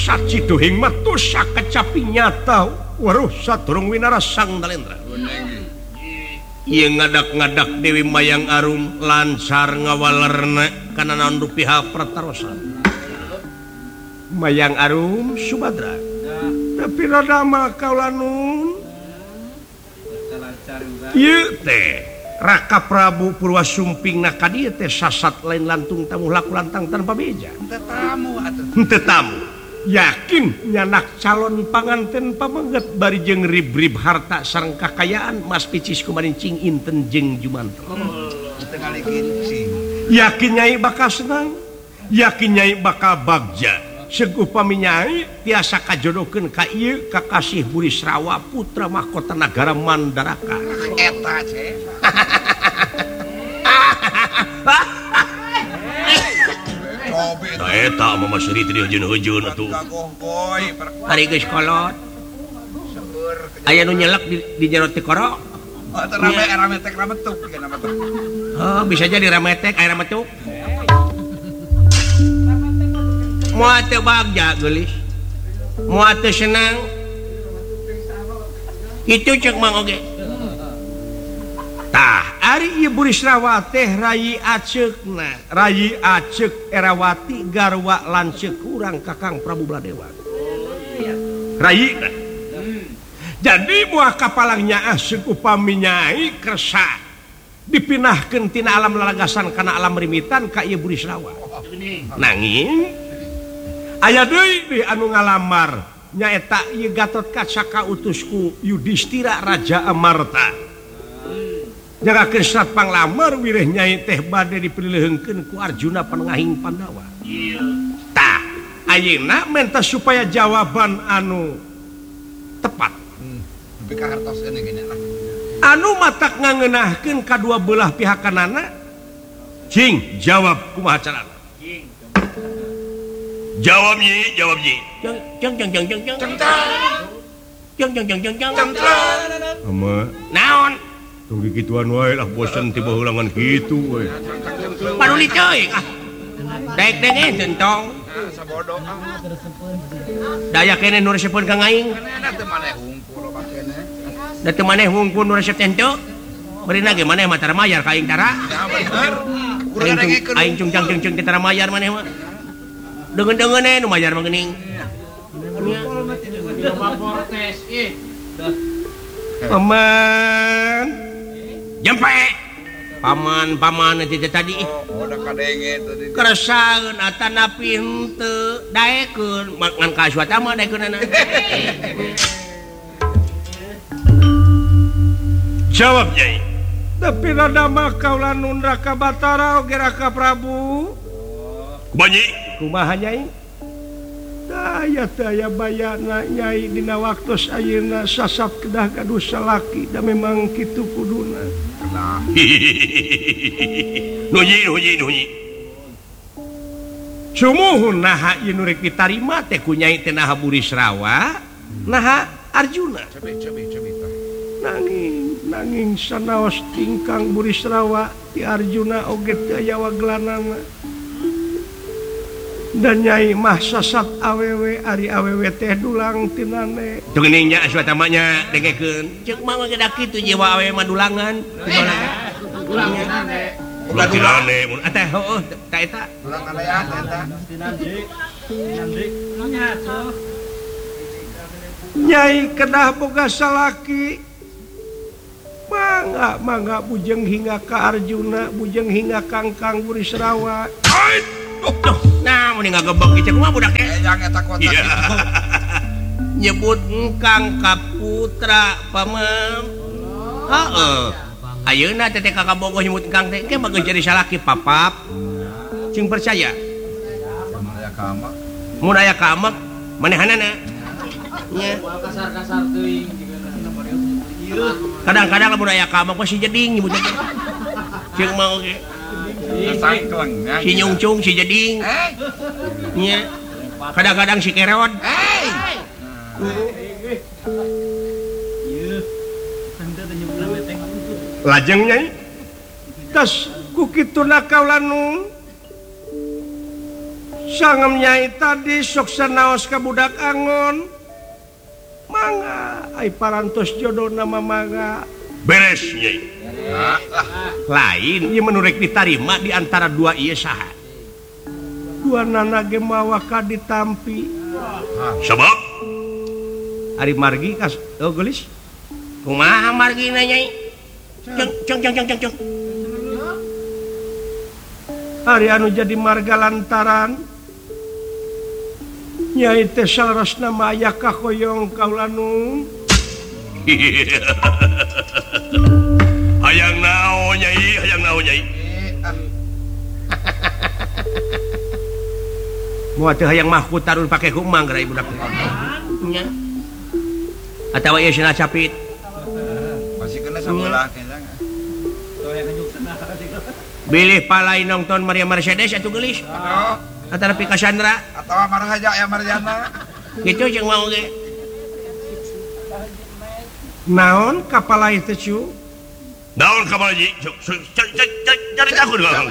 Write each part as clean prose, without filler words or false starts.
saciduhing matusa kecapi nyata waruh saturung winara sang Dalendra. Ieu ngadak-ngadak Dewi Mayang Arum lancar ngawalerna kana nandu pihak pertarosan. Mayang Arum Subadra. Tapi rada mah kaula nun. Ieu teh Raka Prabu Purwasumpingna ka dieu teh sasat lain lantung tamu laku lantang tanpa beja. Henteu tamu. Yakin nyanak calon panganten pamengget bari jeung rib-rib harta sareng kakayaan Mas Picis kumarincing inten jeung Jumanten. Yakin Nyai bakal senang. Yakin Nyai bakal bagja. Seguh pami Nyai tiasa kajodokeun ka ieu kakasih Burisrawa putra mahkota nagara Mandaraka. Eta ce. Eta mah masri teh hujun-hujun atuh. Ari geus kolot. Aya nu nyelek di jero ti korok. Rametek rametuk kana mah. Oh, bisa jadi rametek aya rametuk. Moal teu bagja geulis. Moal teu senang. Kitu ceuk mang oge. Tah, ari ieu Burisrawa teh Rai Aceukna, Rai Aceuk Erawati garwa lanceuk urang Kakang Prabu Baladewa. Rai. Jadi moal kapalang nyaah seuk upami Nyai kersa dipinahkeun tina alam lalagasan kana alam rimitan ka ieu Burisrawa. Nanging aya deui anu ngalamar nyaeta ieu Gatotkaca utusku Yudhistira Raja Amarta. Jagakeun serat panglamar wireh Nyai teh bade dipiliheungkeun ku Arjuna Panengahing Pandawa. Tah, ayeuna menta supaya jawaban anu tepat. Anu matak ngangeunahkeun kadua belah pihakanana. Cing, jawab kumaha carana? Jawab Nyi, jawab Nyi. Jeng. Naon? Tunggu gituan wae lah bosan tiba ulangan gitu we. Paduli teuing ah. Daek-daek centong. Sabodo. Daya kene nu resepkeun ka aing. Teu maneh hungkul loba kene. Da teu maneh hungkul nu resep teu. Beurina ge maneh mah tara mayar ka aing tara. Ya bener. Urang ngadengekeun. Aing cungcang-cungcung teh tara mayar maneh mah. Deungeun-deungeun nu mayar mah geuning. Paman Jempe paman itu tadi udah kadenge tadi keresaheun atanapi henteu daekeun ngan kasuata mah daekeunana. Jawab Nyai. Tapi rada mah kaula nun Raka Batara oge Raka Prabu. Kumaha Nyai? Daya bayana Nyai dina waktos ayeuna sasap kedah gaduh salaki da memang kitu kuduna. Nuji. Sumuhun naha ieu nu rek ditarima teh ku Nyai teh naha Burisrawa, naha Arjuna. Coba nanging sanaos tingkang Burisrawa ti Arjuna oge teu aya waglanana. Dan Nyai mah sasat awewe ari awewe teh dulang tinane. Teu geuning nya asuh tamanya dengekeun. Ceuk mah geus kitu jiwa awewe mah dulangan. Dulangan tinane mun ateh heueuh ta eta. Dulangan aya eta. Nyai kedah boga salaki. Mangga bujeng hingga ka Arjuna, bujeng hingga Kangkang Burisrawa. Nah, mun ngagebeg ieu kumaha budak teh? Jang eta kontak kitu. Nyebut engkang ka putra paman. Heeh. Ayeuna teh ka kabogoh nyebut engkang teh ge bageus jadi salaki papap. Cing percaya. Mun aya ka amak manehanana. Nya. Kasar-kasar teuing kadang-kadang mun aya ka amak masih jeding nyebutna teh. Cing mah oge. Si Nyungcung si Jeding nya kadang-kadang si Kerod lajeng Nyai tas ku kitu na kaula nu sangemnyai tadi sukses naos ka budak angon mangga ai parantos jodoh nama mangga beres Nyai. lain ieu menurut ditarima di antara dua ieu saha dua nana ge mawa ka ditampi Sebab ari margi kas gelis kumaha margina Nyai ceng hari anu jadi marga lantaran Nyai teh salarosna mah aya kahoyong kaulanu hayang naon Nyai moal teu hayang mahku tarun pake humang gerai budak nya atawa ieu cenah capit masih kena sabelah kena bilih palai nongton Maria Mercedes atuh geulis antara Pika Chandra atau Marhaja ya Marjana gitu jeung mau ge naon kapalai teh cu naon kabar Ji cari aku dengan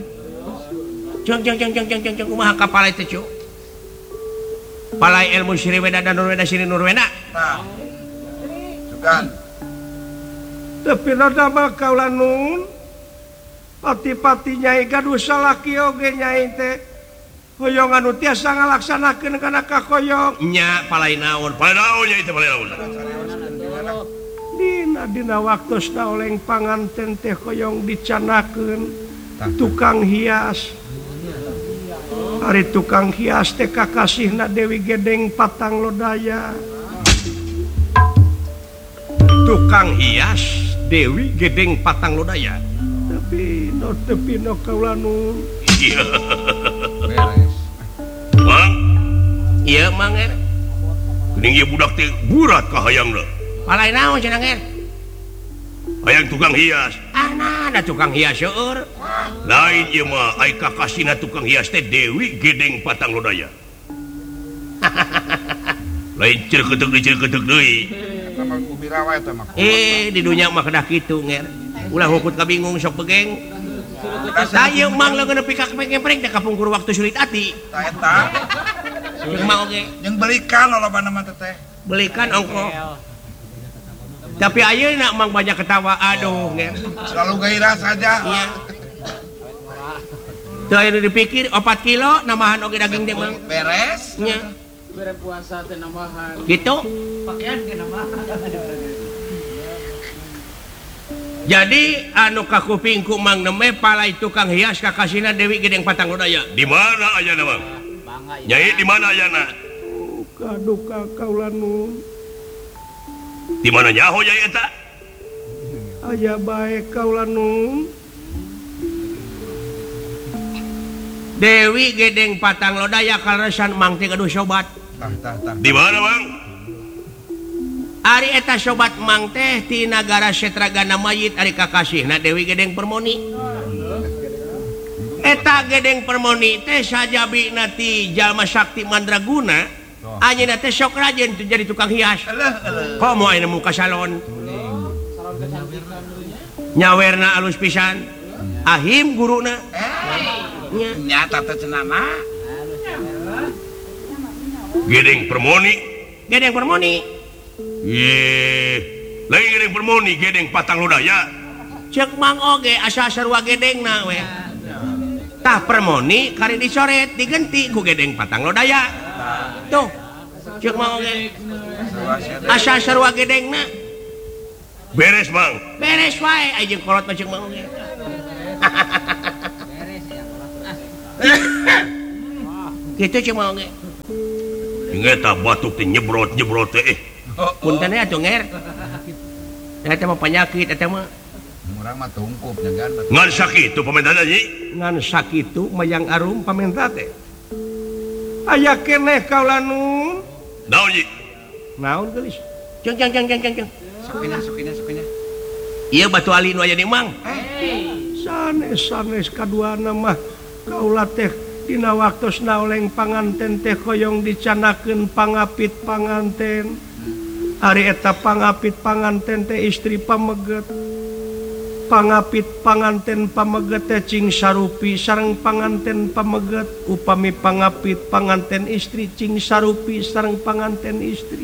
ceng kumaha kapal itu cu palai ilmu Sriweda dan Nurweda Sri Nurweda nah sugan tapi rada mah kaulanun pati-pati Nyai gaduh salaki oge Nyai teh hoyong anu tiasa ngalaksanakeun kana kakoyong nya palai naon Nyai teh palai naon dina waktosna oleng panganten teh hoyong dicanakeun tukang hias hari tukang hias teh kakasihna Dewi Gedeng Patang Lodaya tukang hias Dewi Gedeng Patang Lodaya tapi no kaulanu iya beres Mang iya mang er geuning ieu budak teh burat ka hayangna palai naon cenah er hayang tukang hias ada tukang hias seueur lain ieu mah ai kakasina tukang hias teh Dewi Gedeng Patang Lodaya lain cereukeuteuk deui sama Kubirawa eta mah di dunya mah kedah kitu nger ulah hukut kabingung sok begeng saya mang leungeun nepi ka kepeng-kepeng teh kapungkur waktu sulit ati ta eta jeung mau ge yang belikan lolobana mah teh belikan ongko tapi ayeuna mang banyak ketawa aduh nger selalu gairah saja iya teu aya nu dipikir 4 kilo namahan oge daging teh mang beres nya bere puasa teh nambahan gitu pakaian ge nambah jadi anu kakupingku mang neme palai tukang hias kakasina Dewi Gedeng Patang Lodaya di mana ayana Mang bangga Nyai di mana ayana kaduka kaulanun di mana nyaho Nyai eta aya bae kaulanun Dewi Gedeng Patang Lodaya kaleresan mang teh gaduh sobat tah di mana Mang ari eta sobat mang teh ti nagara Setragana Mayit ari kakasihna Dewi Gedeng Permoni eta Gedeng Permoni teh sajabina ti jalma sakti mandraguna anjeunna teh sok rajen tu jadi tukang hias komo aya muka salon nyawerna alus pisan ahim guruna nya nyata teh cenana Gedeng Permoni Gedeng Permoni ye lain Gedeng Permoni Gedeng Patang Lodaya cek mang oge asa sarua gedengna we tah Permoni kari dicoret digenti ku Gedeng Patang Lodaya tuh cek mang oge asa sarua gedengna beres Mang beres wae aya jeung kolot mah cek mang oge gitu cek mang oge ngeta batuk teh nyebrot teh punten atuh nger eta mah penyakit eta mah urang mah tungkup nyagan ngan sakitu pamentanan Nyi ngan sakitu mayang arum pamenta teh aya keneh kaulanun naon Nyi naon geulis ceng sokina ieu batu ali nu aya di mang sanes kaduana mah kaula teh dina waktosna oleng panganten teh hoyong dicanakeun pangapit panganten ari eta pangapit panganten teh istri pameget pangapit panganten pameget cing sarupi sareng panganten pameget upami pangapit panganten istri cing sarupi sareng panganten istri.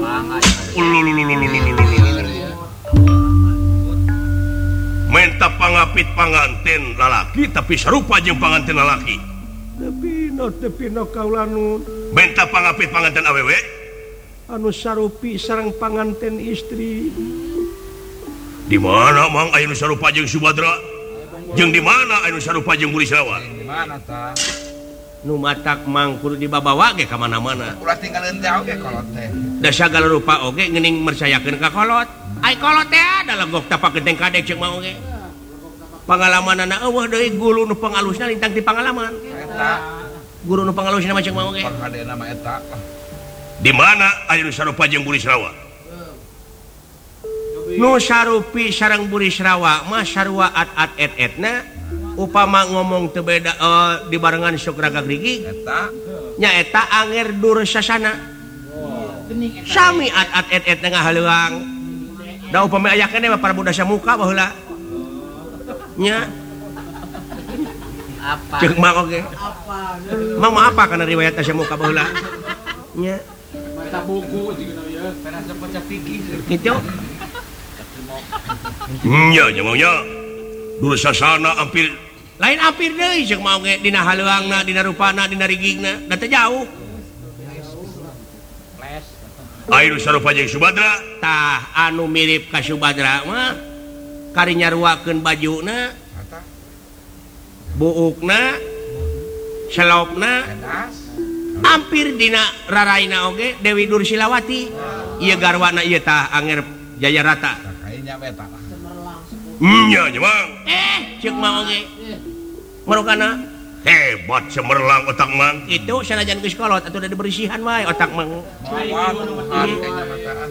Menta pangapit panganten lalaki tapi sarupa jeung panganten lalaki. Tepino kaulanun. Menta pangapit panganten awewe Anu sarupi sareng panganten istri. Di mana mang anu sarupa jeung Subadra? Jeung di mana anu sarupa jeung Burisrawa? Di mana tah? Nu matak mang kudu dibawa ge ka mana-mana. Ulah tinggalin teh oge kolot teh. Da sagala rupa oge geuning mercayakeun ka kolot. Ai kolot teh ada legok tapak genteng kadek ceuk mah oge. Pangalamanana eueuh deui guru nu pangalusna lintang di pangalaman. Eta Guru nu pangalusna mah ceuk mah oge. perkadena mah eta. Di mana anu sarupa jeung Burisrawa? Nu sarupi sareng Burisrawa mah sarua at et-etna upama ngomong teu beda di barengan sok raga grigi Eta nyaeta anger dur sasana. Sami at et-etna ngahaleuang. Da upami aya keneh para budak samuka baheula. Nya. Apa? Ceuk mah oge. Apa? Mang mah apa kana riwayat samuka baheula. Nya. Baca buku juga ya. Perasa baca fikih. Kitu. Nya maunya Dursasana hampir Lain hampir deui ceuk mah oge dina haleuangna, dina rupana, dina rigigna, da teu jauh. anu sarupa jeung Subadra. Tah anu mirip ka Subadra mah kari nyaruakeun bajuna, eta buukna, selopna, edas. hampir dina raraina oge Dewi Dursilawati. Ieu garwana ieu tah anger Jayarata. Kayaknya beta. Nya mang Ceuk mah oge. Marokana hebat cemerlang otak mang. itu sanajan geus kolot atuh da dibersihan wae otak mang. Mawar kayaknya mataan.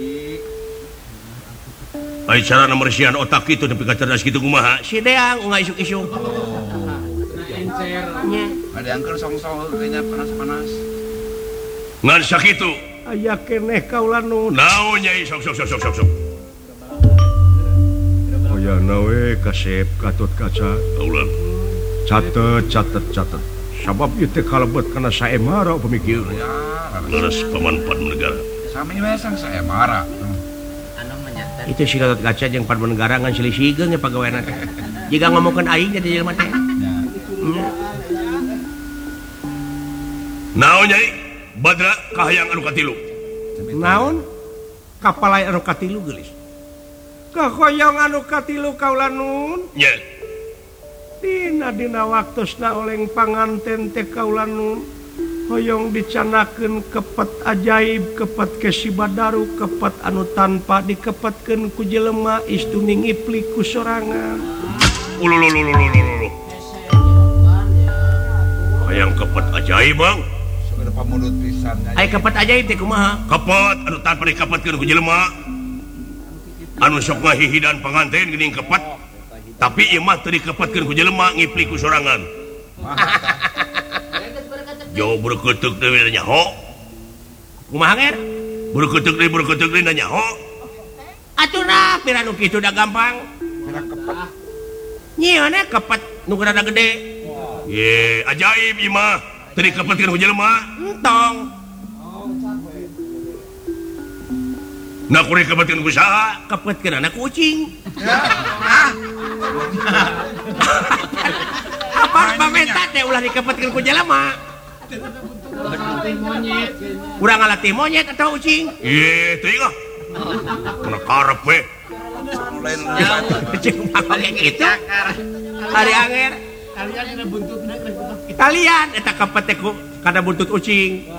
Ai cara membersihan otak itu tapi cerdas kitu kumaha? Si Deang ungah isuk-isuk. Encer. Nya. Ada yang song-song kayaknya panas-panas. Ngan sakitu. Aya keneh kaulanun. Naon nyai sok. Aya nawe kasep katut kaca. Ulah. Catet. Sabab ieu teh kalebet kana saemara pemikir. Ya, Leres pamanfaat negara. sami we sang saya marah. Itu si Gatot Kaca jeung Padma Negara ngan silih-sigeung ya pagaweana teh. Jiga ngomongkeun aing jadi jelema teh. Naon nyai? Badra kahayang anu katilu. Naon? Kapalai anu katilu geulis. Kahoyong anu katilu kaulanun. Nya. Dina waktosna oleng panganten teh kaulanun. Hoyong dicanakeun kepet ajaib, kepet kesibadaru, kepet anu tanpa dikepetkeun ku jelema istuning iplik ku sorangan. Ulululululululu. Hayang kepet ajaib bang. Sudah pamudut pisan. Ai kepet ajaib teh kumaha? Kepet anu tanpa dikepetkeun ku jelema. Anu sok ngahihidan panganten geuning kepet. Tapi ieu mah teu dikepetkeun ku jelema ngiplik ku sorangan. Jo berkutuk deui nyaho. Kumaha nger? Berkutuk deui nyaho. Aturna pira nu kitu da gampang. Nyieunna kepet nu rada gede. Ye, ajaib ieu mah teu dikepetkeun ku jelema. Entong. Na ku dikepetkeun ku saha? Kepetkeun anak kucing. Apa pamenta teh ulah dikepetkeun ku jelema. Urang ngalatih monyet atau kucing? Ye, teuing ah. Kana karep we. Lain Cuma kayak gitu. Hari anger. Kalian ada buntutnya. Kalian eta kepet teh ku kada buntut kucing.